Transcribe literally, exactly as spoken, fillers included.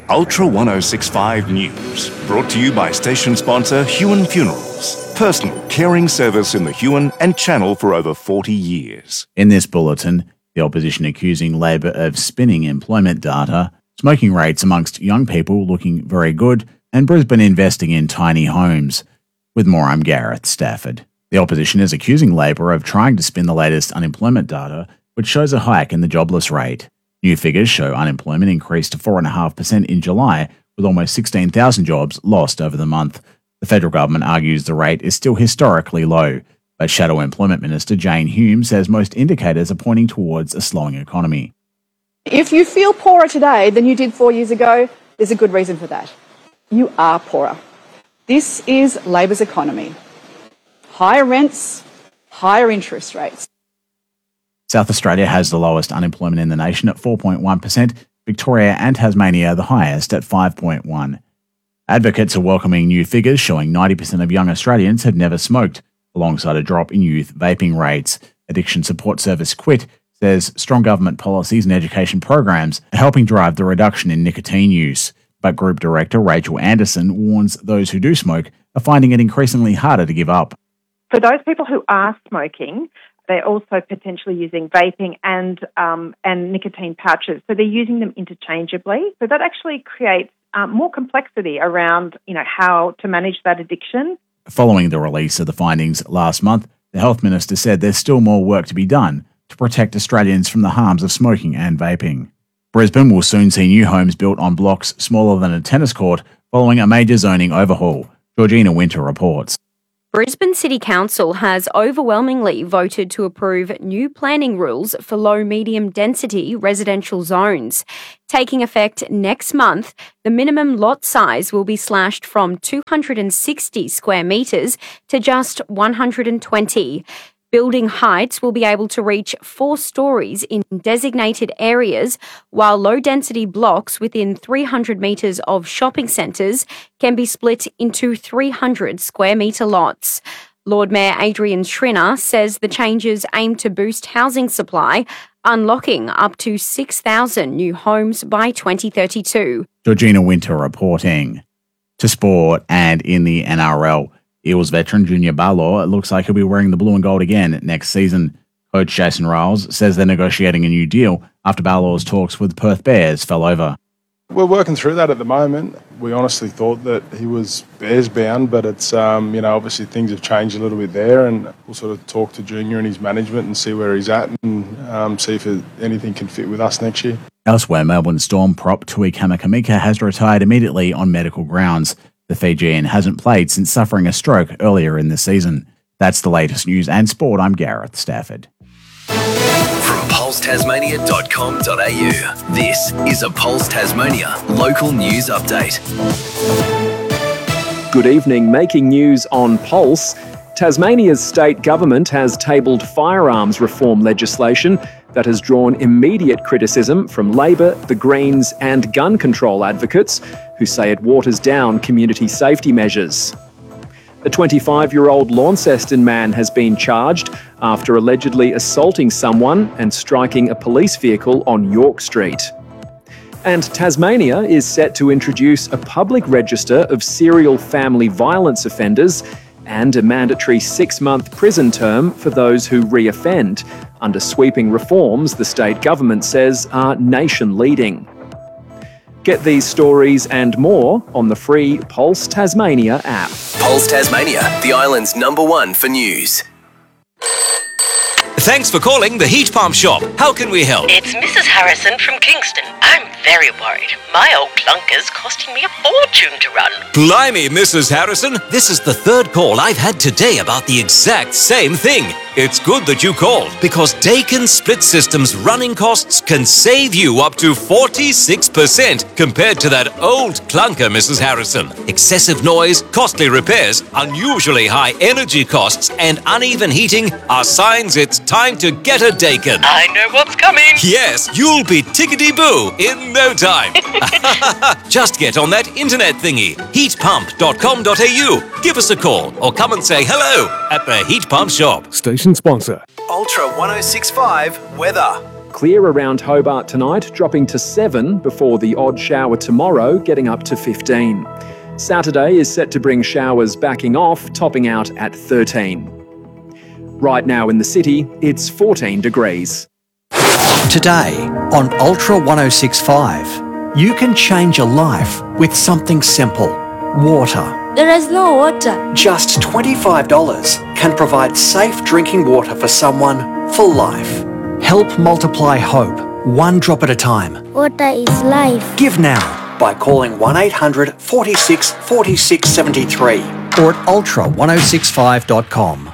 Ultra ten sixty-five News, brought to you by station sponsor Huon Funerals. Personal caring service in the Huon and Channel for over forty years. In this bulletin, the opposition accusing Labor of spinning employment data, smoking rates amongst young people looking very good, and Brisbane investing in tiny homes. With more, I'm Gareth Stafford. The opposition is accusing Labor of trying to spin the latest unemployment data, which shows a hike in the jobless rate. New figures show unemployment increased to four point five percent in July, with almost sixteen thousand jobs lost over the month. The federal government argues the rate is still historically low, but Shadow Employment Minister Jane Hume says most indicators are pointing towards a slowing economy. If you feel poorer today than you did four years ago, there's a good reason for that. You are poorer. This is Labor's economy. Higher rents, higher interest rates. South Australia has the lowest unemployment in the nation at four point one percent, Victoria and Tasmania the highest at five point one. Advocates are welcoming new figures showing ninety percent of young Australians have never smoked, alongside a drop in youth vaping rates. Addiction support service QUIT says strong government policies and education programs are helping drive the reduction in nicotine use. But Group Director Rachel Anderson warns those who do smoke are finding it increasingly harder to give up. For those people who are smoking, they're also potentially using vaping and um, and nicotine pouches. So they're using them interchangeably. So that actually creates um, more complexity around, you know, how to manage that addiction. Following the release of the findings last month, the Health Minister said there's still more work to be done to protect Australians from the harms of smoking and vaping. Brisbane will soon see new homes built on blocks smaller than a tennis court following a major zoning overhaul. Georgina Winter reports. Brisbane City Council has overwhelmingly voted to approve new planning rules for low-medium density residential zones. Taking effect next month, the minimum lot size will be slashed from two hundred sixty square metres to just one hundred twenty. Building heights will be able to reach four stories in designated areas, while low-density blocks within three hundred metres of shopping centres can be split into three hundred square metre lots. Lord Mayor Adrian Schrinner says the changes aim to boost housing supply, unlocking up to six thousand new homes by twenty thirty-two. Georgina Winter reporting. To sport, and in the N R L, Eels veteran Junior Barlaw looks like he'll be wearing the blue and gold again next season. Coach Jason Riles says they're negotiating a new deal after Barlaw's talks with Perth Bears fell over. We're working through that at the moment. We honestly thought that he was Bears bound, but it's, um, you know, obviously things have changed a little bit there, and we'll sort of talk to Junior and his management and see where he's at and um, see if it, anything can fit with us next year. Elsewhere, Melbourne Storm prop Tui Kamakamika has retired immediately on medical grounds. The Fijian hasn't played since suffering a stroke earlier in the season. That's the latest news and sport. I'm Gareth Stafford. From pulse tasmania dot com dot a u, this is a Pulse Tasmania local news update. Good evening. Making news on Pulse. Tasmania's state government has tabled firearms reform legislation that has drawn immediate criticism from Labor, the Greens and gun control advocates who say it waters down community safety measures. A twenty-five-year-old Launceston man has been charged after allegedly assaulting someone and striking a police vehicle on York Street. And Tasmania is set to introduce a public register of serial family violence offenders and a mandatory six-month prison term for those who re-offend, under sweeping reforms the state government says are nation-leading. Get these stories and more on the free Pulse Tasmania app. Pulse Tasmania, the island's number one for news. Thanks for calling the Heat Pump Shop. How can we help? It's Missus Harrison from Kingston. I'm very worried. My old clunker's costing me a fortune to run. Blimey, Missus Harrison. This is the third call I've had today about the exact same thing. It's good that you called, because Dakin Split System's running costs can save you up to forty-six percent compared to that old clunker, Missus Harrison. Excessive noise, costly repairs, unusually high energy costs, and uneven heating are signs it's time to get a Dakin. I know what's coming. Yes, you'll be tickety-boo in no time. Just get on that internet thingy, heat pump dot com dot a u. Give us a call or come and say hello at the Heat Pump Shop. Station sponsor. Ultra ten sixty-five weather. Clear around Hobart tonight, dropping to seven before the odd shower tomorrow, getting up to fifteen. Saturday is set to bring showers backing off, topping out at thirteen. Right now in the city, it's fourteen degrees. Today on Ultra one oh six point five, you can change your life with something simple. Water. There is no water. Just twenty-five dollars can provide safe drinking water for someone for life. Help multiply hope, one drop at a time. Water is life. Give now by calling one eight hundred, forty-six, forty-six, seventy-three or at ultra one oh six five dot com.